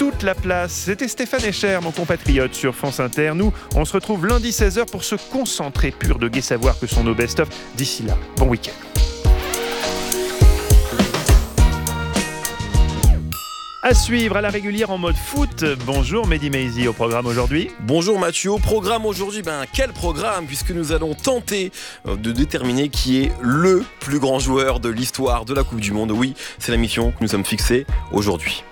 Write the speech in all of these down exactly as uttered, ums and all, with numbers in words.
toute la place. C'était Stéphane Escher, mon compatriote sur France Inter. Nous, on se retrouve lundi seize heures pour se concentrer pur de gai savoir que sont nos best-of. D'ici là, bon week-end. À suivre à la régulière en mode foot. Bonjour Mehdi Maizi au programme aujourd'hui. Bonjour Mathieu, au programme aujourd'hui, ben quel programme, puisque nous allons tenter de déterminer qui est le plus grand joueur de l'histoire de la Coupe du Monde. Oui, c'est la mission que nous sommes fixés aujourd'hui.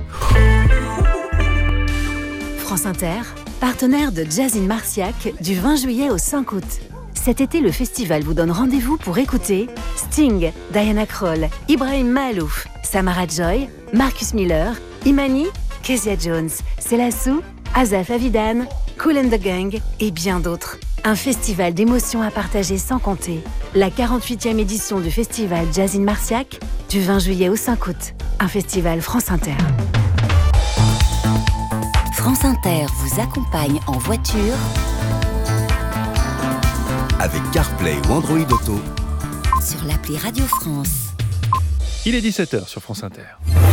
France Inter, partenaire de Jazz in Marciac du vingt juillet au cinq août. Cet été, le festival vous donne rendez-vous pour écouter Sting, Diana Krall, Ibrahim Mahalouf, Samara Joy, Marcus Miller, Imani, Kezia Jones, Selassou, Asaf Avidan, Kool and the Gang et bien d'autres. Un festival d'émotions à partager sans compter. La quarante-huitième édition du festival Jazz in Marciac du vingt juillet au cinq août. Un festival France Inter. France Inter vous accompagne en voiture avec CarPlay ou Android Auto sur l'appli Radio France. Il est dix-sept heures sur France Inter.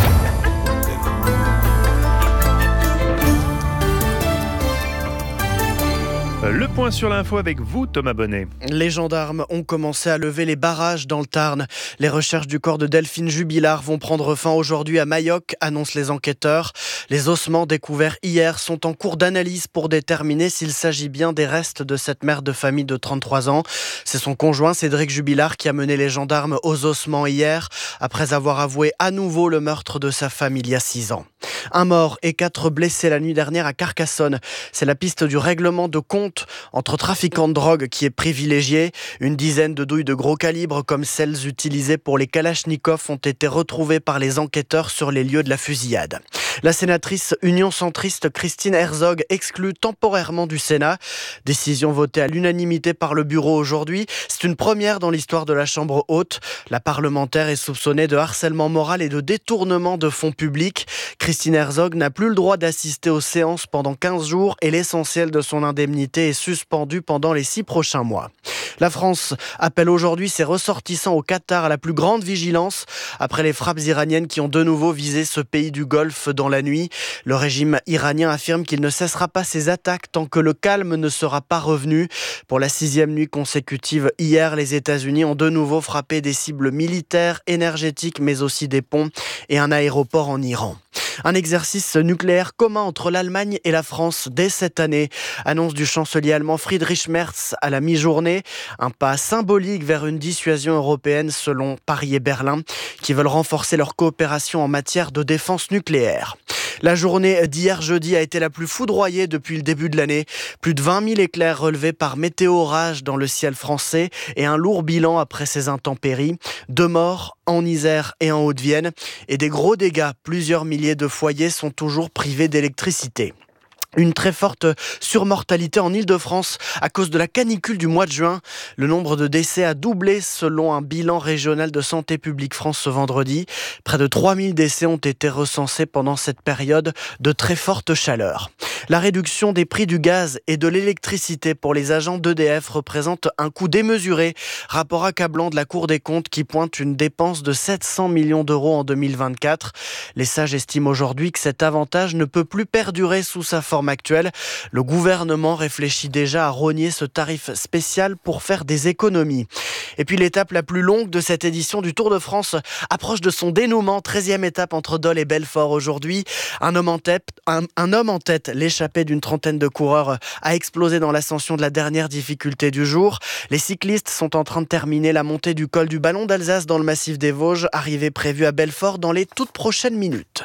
Le point sur l'info avec vous, Thomas Bonnet. Les gendarmes ont commencé à lever les barrages dans le Tarn. Les recherches du corps de Delphine Jubilard vont prendre fin aujourd'hui à Mayoc, annoncent les enquêteurs. Les ossements découverts hier sont en cours d'analyse pour déterminer s'il s'agit bien des restes de cette mère de famille de trente-trois ans. C'est son conjoint Cédric Jubilard qui a mené les gendarmes aux ossements hier, après avoir avoué à nouveau le meurtre de sa femme il y a six ans. Un mort et quatre blessés la nuit dernière à Carcassonne. C'est la piste du règlement de compte entre trafiquants de drogue qui est privilégiée. Une dizaine de douilles de gros calibre comme celles utilisées pour les Kalachnikov ont été retrouvées par les enquêteurs sur les lieux de la fusillade. La sénatrice Union centriste Christine Herzog exclue temporairement du Sénat. Décision votée à l'unanimité par le bureau aujourd'hui. C'est une première dans l'histoire de la Chambre haute. La parlementaire est soupçonnée de harcèlement moral et de détournement de fonds publics. Christine Herzog n'a plus le droit d'assister aux séances pendant quinze jours et l'essentiel de son indemnité est suspendu pendant les six prochains mois. La France appelle aujourd'hui ses ressortissants au Qatar à la plus grande vigilance après les frappes iraniennes qui ont de nouveau visé ce pays du Golfe dans la nuit. Le régime iranien affirme qu'il ne cessera pas ses attaques tant que le calme ne sera pas revenu. Pour la sixième nuit consécutive, hier, les États-Unis ont de nouveau frappé des cibles militaires, énergétiques, mais aussi des ponts et un aéroport en Iran. Un exercice nucléaire commun entre l'Allemagne et la France dès cette année. Annonce du chancelier allemand Friedrich Merz à la mi-journée. Un pas symbolique vers une dissuasion européenne selon Paris et Berlin qui veulent renforcer leur coopération en matière de défense nucléaire. La journée d'hier jeudi a été la plus foudroyée depuis le début de l'année. Plus de vingt mille éclairs relevés par Météo Orage dans le ciel français et un lourd bilan après ces intempéries. Deux morts en Isère et en Haute-Vienne et des gros dégâts. Plusieurs milliers de foyers sont toujours privés d'électricité. Une très forte surmortalité en Île-de-France à cause de la canicule du mois de juin. Le nombre de décès a doublé selon un bilan régional de Santé publique France ce vendredi. Près de trois mille décès ont été recensés pendant cette période de très forte chaleur. La réduction des prix du gaz et de l'électricité pour les agents d'E D F représente un coût démesuré. Rapport accablant de la Cour des comptes qui pointe une dépense de sept cents millions d'euros en deux mille vingt-quatre. Les sages estiment aujourd'hui que cet avantage ne peut plus perdurer sous sa forme actuelle. Le gouvernement réfléchit déjà à rogner ce tarif spécial pour faire des économies. Et puis l'étape la plus longue de cette édition du Tour de France approche de son dénouement. treizième étape entre Dole et Belfort aujourd'hui. Un homme en tête, un, un homme en tête, l'échappée d'une trentaine de coureurs a explosé dans l'ascension de la dernière difficulté du jour. Les cyclistes sont en train de terminer la montée du col du Ballon d'Alsace dans le massif des Vosges, arrivée prévue à Belfort dans les toutes prochaines minutes.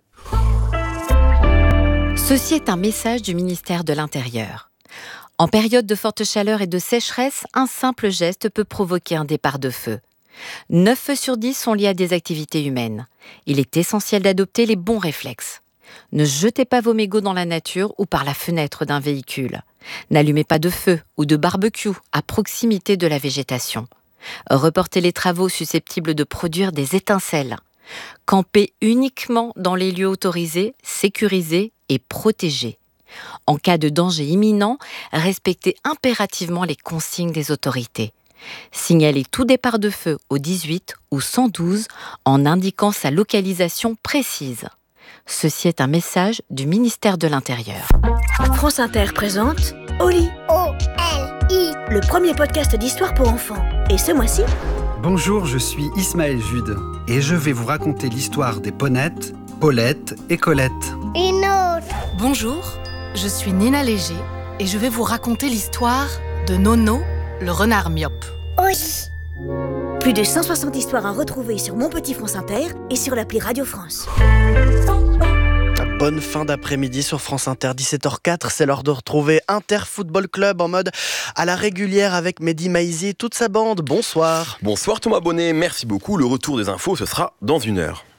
Ceci est un message du ministère de l'Intérieur. En période de forte chaleur et de sécheresse, un simple geste peut provoquer un départ de feu. neuf feux sur dix sont liés à des activités humaines. Il est essentiel d'adopter les bons réflexes. Ne jetez pas vos mégots dans la nature ou par la fenêtre d'un véhicule. N'allumez pas de feu ou de barbecue à proximité de la végétation. Reportez les travaux susceptibles de produire des étincelles. Campez uniquement dans les lieux autorisés, sécurisés et protégés. En cas de danger imminent, respectez impérativement les consignes des autorités. Signalez tout départ de feu au dix-huit ou cent douze en indiquant sa localisation précise. Ceci est un message du ministère de l'Intérieur. France Inter présente Oli. O L I. Le premier podcast d'histoire pour enfants. Et ce mois-ci... Bonjour, je suis Ismaël Jude et je vais vous raconter l'histoire des Ponettes, Paulette et Colette. Une autre. Bonjour, je suis Nina Léger et je vais vous raconter l'histoire de Nono, le renard myope. Oui. Plus de cent soixante histoires à retrouver sur Mon Petit France Inter et sur l'appli Radio France. Bonne fin d'après-midi sur France Inter, dix-sept heures quatre. C'est l'heure de retrouver Inter Football Club en mode à la régulière avec Mehdi Maizi et toute sa bande. Bonsoir. Bonsoir Thomas Bonnet, merci beaucoup. Le retour des infos, ce sera dans une heure.